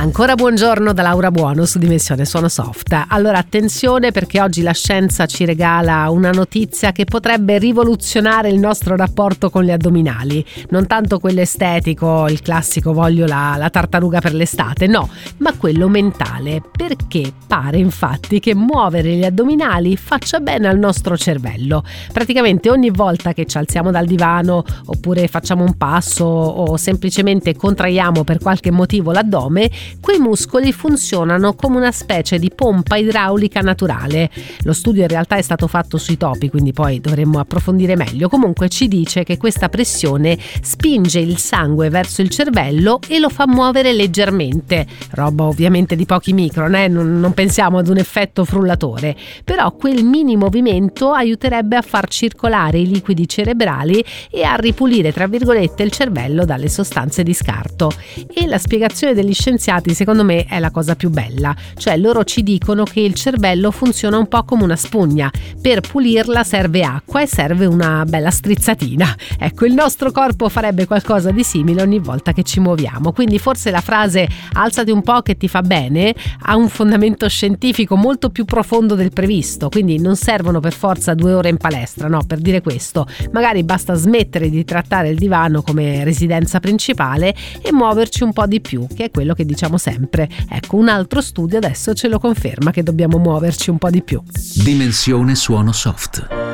Ancora buongiorno da Laura Buono su Dimensione Suono Soft. Allora attenzione, perché oggi la scienza ci regala una notizia che potrebbe rivoluzionare il nostro rapporto con gli addominali. Non tanto quello estetico, il classico voglio la tartaruga per l'estate, no, ma quello mentale, perché pare infatti che muovere gli addominali faccia bene al nostro cervello. Praticamente ogni volta che ci alziamo dal divano oppure facciamo un passo o semplicemente contraiamo per qualche motivo l'addome, quei muscoli funzionano come una specie di pompa idraulica naturale. Lo studio in realtà è stato fatto sui topi, quindi poi dovremmo approfondire meglio. Comunque ci dice che questa pressione spinge il sangue verso il cervello e lo fa muovere leggermente. Roba ovviamente di pochi micron, non pensiamo ad un effetto frullatore, però quel mini movimento aiuterebbe a far circolare i liquidi cerebrali e a ripulire, tra virgolette, il cervello dalle sostanze di scarto. E la spiegazione degli scienziati secondo me è la cosa più bella, cioè loro ci dicono che il cervello funziona un po' come una spugna, per pulirla serve acqua e serve una bella strizzatina. Ecco, il nostro corpo farebbe qualcosa di simile ogni volta che ci muoviamo, quindi forse la frase alzati un po' che ti fa bene ha un fondamento scientifico molto più profondo del previsto, quindi non servono per forza 2 ore in palestra, no, per dire questo, magari basta smettere di trattare il divano come residenza principale e muoverci un po' di più, che è quello che diciamo sempre. Ecco, un altro studio adesso ce lo conferma che dobbiamo muoverci un po' di più. Dimensione Suono Soft.